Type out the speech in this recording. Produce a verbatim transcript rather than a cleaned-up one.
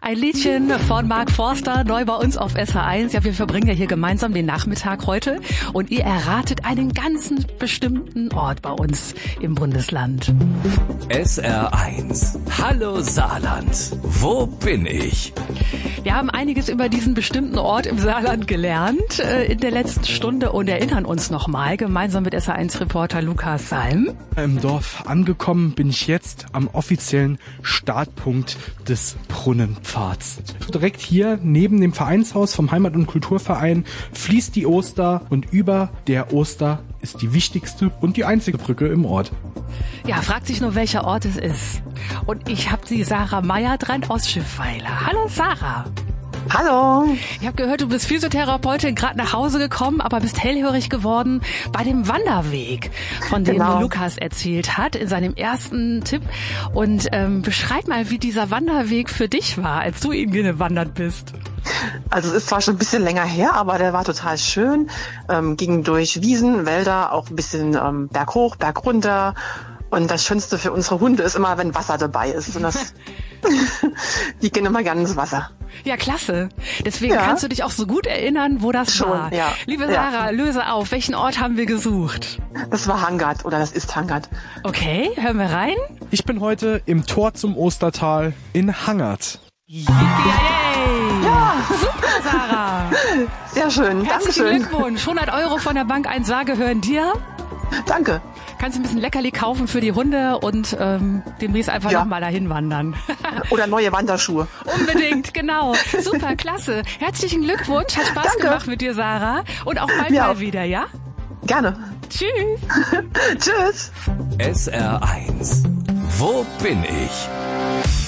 Ein Liedchen von Mark Forster, neu bei uns auf S H eins. Ja, wir verbringen ja hier gemeinsam den Nachmittag heute und ihr erratet einen ganzen bestimmten Ort bei uns im Bundesland. S R eins. Hallo Saarland. Wo bin ich? Wir haben einiges über diesen bestimmten Ort im Saarland gelernt äh, in der letzten Stunde und erinnern uns nochmal gemeinsam mit S H eins-Reporter Lukas Salm. Im Dorf angekommen bin ich jetzt am offiziellen Startpunkt des Brunnenpfads. Direkt hier neben dem Vereinshaus vom Heimat- und Kulturverein fließt die Oster und über der Oster ist die wichtigste und die einzige Brücke im Ort. Ja, fragt sich nur, welcher Ort es ist. Und ich habe die Sarah Meier dran aus Schiffweiler. Hallo Sarah. Hallo. Ich habe gehört, du bist Physiotherapeutin, gerade nach Hause gekommen, aber bist hellhörig geworden bei dem Wanderweg, von dem Genau. Lukas erzählt hat in seinem ersten Tipp. Und ähm, beschreib mal, wie dieser Wanderweg für dich war, als du ihn gewandert bist. Also es ist zwar schon ein bisschen länger her, aber der war total schön. Ähm, ging durch Wiesen, Wälder, auch ein bisschen ähm, berghoch, bergunter. Und das Schönste für unsere Hunde ist immer, wenn Wasser dabei ist. Und das die gehen immer gerne ins Wasser. Ja, klasse. Deswegen Ja. kannst du dich auch so gut erinnern, wo das Schon, war. ja. Liebe Ja. Sarah, löse auf. Welchen Ort haben wir gesucht? Das war Hangard oder das ist Hangard. Okay, hören wir rein. Ich bin heute im Tor zum Ostertal in Hangard. Yippie, yay! Ja, Super, Sarah. sehr schön. Herzlichen Dankeschön. Glückwunsch. hundert Euro von der Bank eins A gehören dir. Danke. Kannst ein bisschen Leckerli kaufen für die Hunde und ähm, demnächst einfach Ja. nochmal dahin wandern. Oder neue Wanderschuhe. Unbedingt, genau. Super, klasse. Herzlichen Glückwunsch. Hat Spaß Danke. gemacht mit dir, Sarah. Und auch bald Mir mal auch. wieder, ja? Gerne. Tschüss. Tschüss. S R eins. Wo bin ich?